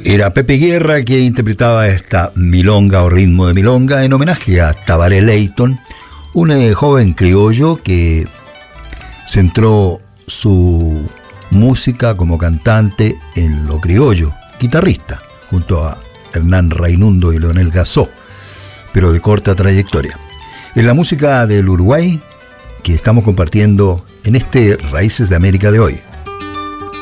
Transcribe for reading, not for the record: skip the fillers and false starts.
Era Pepe Guerra que interpretaba esta milonga o ritmo de milonga en homenaje a Tabaré Leyton, un joven criollo que centró su música como cantante en lo criollo, guitarrista, junto a Hernán Raimundo y Leonel Gassó, pero de corta trayectoria. En la música del Uruguay que estamos compartiendo en este Raíces de América de hoy.